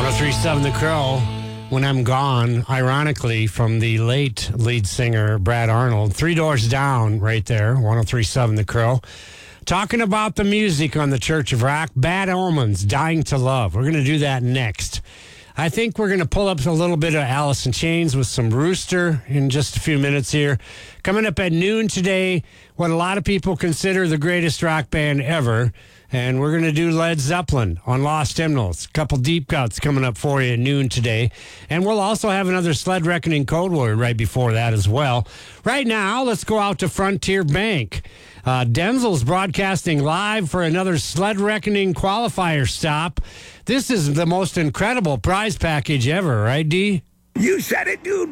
1037 The Crow, When I'm Gone, ironically, from the late lead singer Brad Arnold. Three Doors Down right there, 1037 The Crow. Talking about the music on the Church of Rock, Bad Omens, Dying to Love. We're going to do that next. I think we're going to pull up a little bit of Alice in Chains with some Rooster in just a few minutes here. Coming up at noon today, what a lot of people consider the greatest rock band ever. And we're going to do Led Zeppelin on Lost Hymnals. A couple deep cuts coming up for you at noon today. And we'll also have another Sled Reckoning Code Word right before that as well. Right now, let's go out to Frontier Bank. Denzel's broadcasting live for another Sled Reckoning qualifier stop. This is the most incredible prize package ever, right, D? You said it, dude.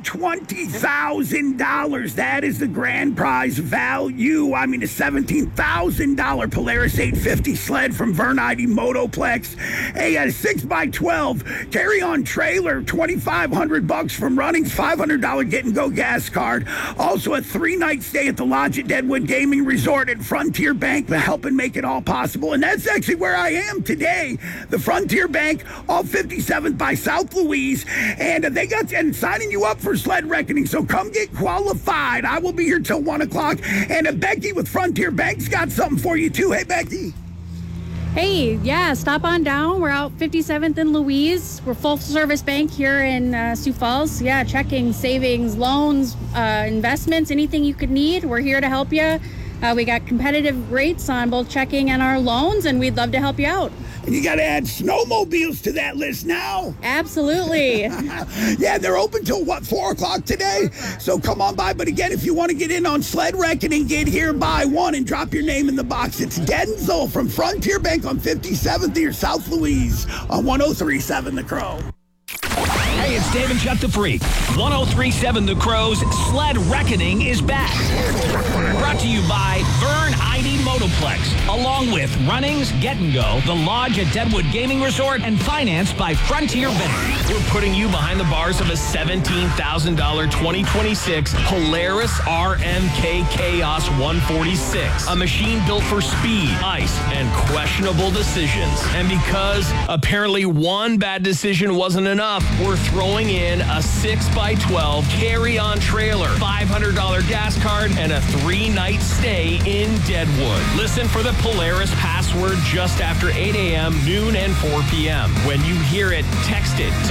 $20,000. That is the grand prize value. I mean, a $17,000 Polaris 850 sled from Vern ID Motoplex. A 6x12 carry-on trailer, $2,500 from Runnings, $500 get-and-go gas card. Also, a 3-night stay at the Lodge at Deadwood Gaming Resort at Frontier Bank, helping make it all possible. And that's actually where I am today. The Frontier Bank, off 57th by South Louise. And they got and signing you up for Sled Reckoning, so come get qualified. I will be here till 1 o'clock. And Becky with Frontier Bank's got something for you, too. Hey, Becky. Hey, yeah, stop on down. We're out 57th and Louise. We're full-service bank here in Sioux Falls. Yeah, checking, savings, loans, investments, anything you could need. We're here to help you. We got competitive rates on both checking and our loans, and we'd love to help you out. And you got to add snowmobiles to that list now. Absolutely. Yeah, they're open till, 4 o'clock today? So come on by. But again, if you want to get in on Sled Reckoning, get here by 1 and drop your name in the box. It's Denzel from Frontier Bank on 57th near South Louise on 1037 The Crow. Hey, it's Dave and Chuck the Freak. 1037 The Crow's Sled Reckoning is back. Brought to you by Vern ID Motoplex, along with Runnings, Get and Go, the Lodge at Deadwood Gaming Resort, and financed by Frontier Bank. We're putting you behind the bars of a $17,000 2026 Polaris RMK Chaos 146, a machine built for speed, ice, and questionable decisions. And because apparently one bad decision wasn't enough, we're throwing in a 6x12 carry-on trailer, $500 gas card, and a 3-night stay in Deadwood. Listen for the Polaris password just after 8 a.m., noon, and 4 p.m. When you hear it, text it to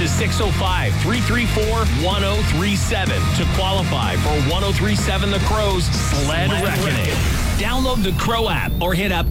605-334-1037 to qualify for 1037 The Crow's Sled Reckoning. Download the Crow app or hit up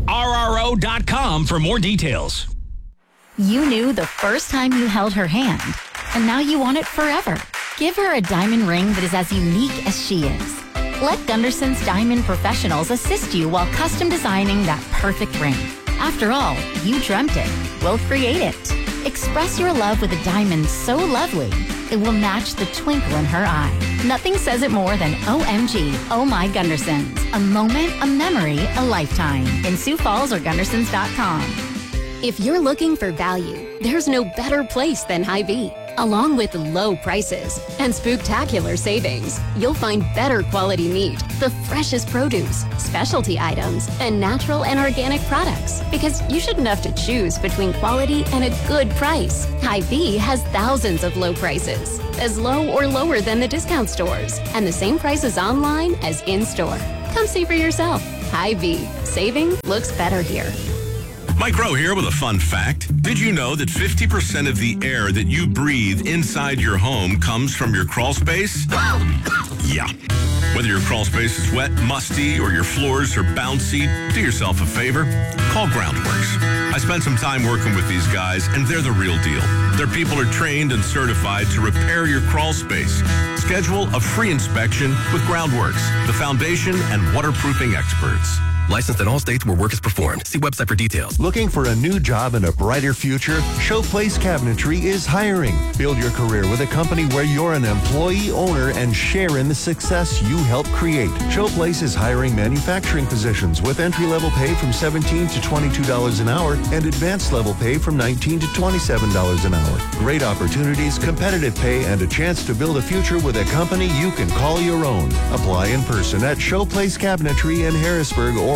KRRO.com for more details. You knew the first time you held her hand, and now you want it forever. Give her a diamond ring that is as unique as she is. Let Gunderson's Diamond Professionals assist you while custom designing that perfect ring. After all, you dreamt it. We'll create it. Express your love with a diamond so lovely, it will match the twinkle in her eye. Nothing says it more than OMG, Oh My Gundersons. A moment, a memory, a lifetime. In Sioux Falls or Gundersons.com. If you're looking for value, there's no better place than Hy-Vee. Along with low prices and spooktacular savings, you'll find better quality meat, the freshest produce, specialty items, and natural and organic products. Because you shouldn't have to choose between quality and a good price. Hy-Vee has thousands of low prices, as low or lower than the discount stores, and the same prices online as in-store. Come see for yourself. Hy-Vee. Saving looks better here. Mike Rowe here with a fun fact. Did you know that 50% of the air that you breathe inside your home comes from your crawl space? Yeah. Whether your crawl space is wet, musty, or your floors are bouncy, do yourself a favor. Call Groundworks. I spent some time working with these guys, and they're the real deal. Their people are trained and certified to repair your crawl space. Schedule a free inspection with Groundworks, the foundation and waterproofing experts. Licensed in all states where work is performed. See website for details. Looking for a new job and a brighter future? Showplace Cabinetry is hiring. Build your career with a company where you're an employee owner and share in the success you help create. Showplace is hiring manufacturing positions with entry-level pay from $17 to $22 an hour and advanced level pay from $19 to $27 an hour. Great opportunities, competitive pay, and a chance to build a future with a company you can call your own. Apply in person at Showplace Cabinetry in Harrisburg or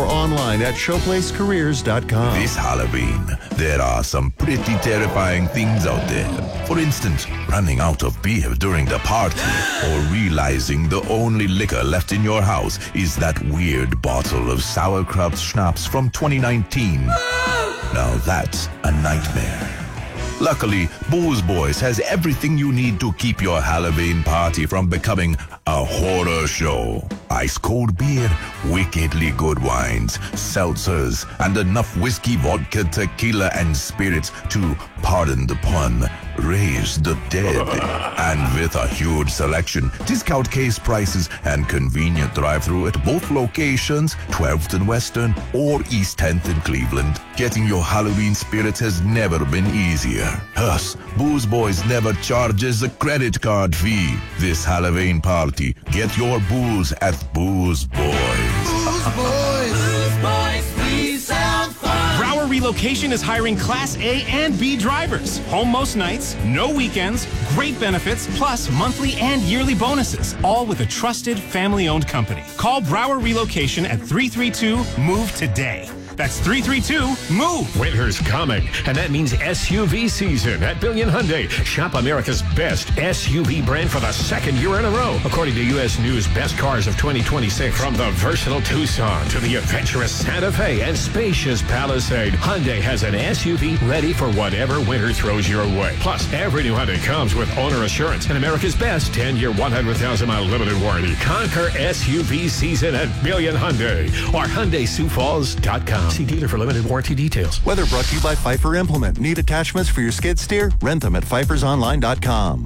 online at showplacecareers.com. This Halloween, there are some pretty terrifying things out there. For instance, running out of beer during the party or realizing the only liquor left in your house is that weird bottle of sauerkraut schnapps from 2019. Now that's a nightmare. Luckily, Booze Boys has everything you need to keep your Halloween party from becoming a horror show. Ice cold beer, wickedly good wines, seltzers, and enough whiskey, vodka, tequila, and spirits to, pardon the pun, raise the dead. And with a huge selection, discount case prices, and convenient drive-thru at both locations, 12th and Western or East 10th in Cleveland, getting your Halloween spirits has never been easier. Plus, Booze Boys never charges a credit card fee. This Halloween party, get your booze at Booze Boys. Booze Boys, please have fun. Brower Relocation is hiring Class A and B drivers. Home most nights, no weekends, great benefits, plus monthly and yearly bonuses. All with a trusted, family-owned company. Call Brower Relocation at 332-MOVE today. That's 332-MOVE. Winter's coming, and that means SUV season at Billion Hyundai. Shop America's best SUV brand for the second year in a row, according to U.S. News Best Cars of 2026. From the versatile Tucson to the adventurous Santa Fe and spacious Palisade, Hyundai has an SUV ready for whatever winter throws your way. Plus, every new Hyundai comes with owner assurance and America's best 10-year, 100,000-mile limited warranty. Conquer SUV season at Billion Hyundai or HyundaiSiouxFalls.com. See dealer for limited warranty details. Weather brought to you by Pfeiffer Implement. Need attachments for your skid steer? Rent them at pfeiffersonline.com.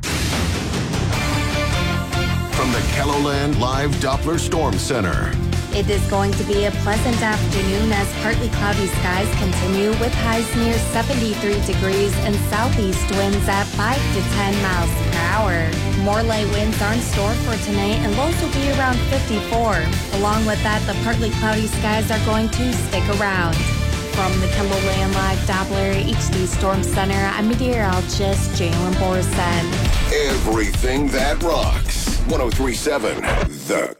From the KELOLAND Live Doppler Storm Center. It is going to be a pleasant afternoon as partly cloudy skies continue with highs near 73 degrees and southeast winds at 5 to 10 miles per hour. More light winds are in store for tonight and lows will be around 54. Along with that, the partly cloudy skies are going to stick around. From the KELOLAND Live Doppler HD Storm Center, I'm meteorologist Jalen Borson. Everything that rocks. 103.7 The